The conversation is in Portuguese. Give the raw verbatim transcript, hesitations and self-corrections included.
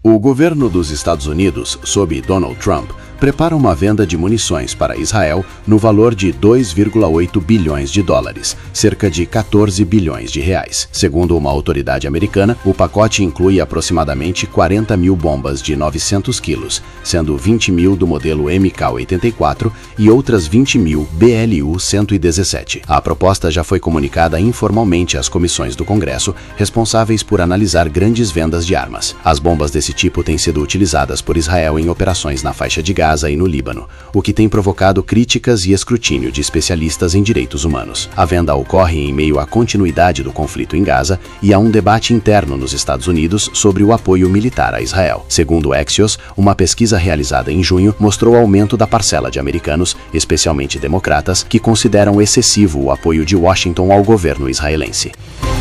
O governo dos Estados Unidos, sob Donald Trump, prepara uma venda de munições para Israel no valor de dois vírgula oito bilhões de dólares, cerca de quatorze bilhões de reais. Segundo uma autoridade americana, o pacote inclui aproximadamente quarenta mil bombas de novecentos quilos, sendo vinte mil do modelo M K oitenta e quatro e outras vinte mil B L U cento e dezessete. A proposta já foi comunicada informalmente às comissões do Congresso, responsáveis por analisar grandes vendas de armas. As bombas desse tipo têm sido utilizadas por Israel em operações na faixa de Gaza e no Líbano, o que tem provocado críticas e escrutínio de especialistas em direitos humanos. A venda ocorre em meio à continuidade do conflito em Gaza e a um debate interno nos Estados Unidos sobre o apoio militar a Israel. Segundo o Axios, uma pesquisa realizada em junho mostrou aumento da parcela de americanos, especialmente democratas, que consideram excessivo o apoio de Washington ao governo israelense.